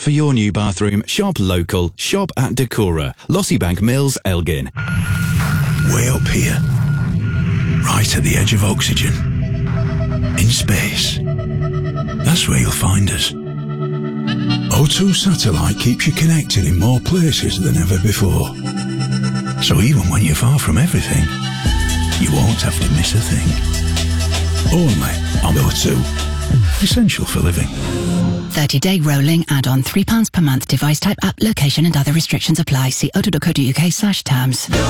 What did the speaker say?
For your new bathroom, shop local. Shop at Decora, Lossiebank Mills, Elgin. Way up here, right at the edge of oxygen, in space. That's where you'll find us. O2 Satellite keeps you connected in more places than ever before. So even when you're far from everything, you won't have to miss a thing. Only on O2. Essential for living. 30-day rolling add-on, £3 per month. Device type, app, location and other restrictions apply. See o2.co.uk/terms.